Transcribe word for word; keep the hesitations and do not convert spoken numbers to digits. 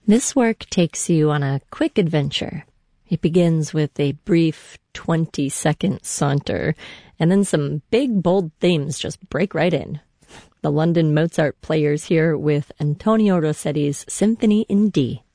This work takes you on a quick adventure. It begins with a brief twenty-second saunter, and then some big, bold themes just break right in. The London Mozart Players here with Antonio Rossetti's Symphony in D.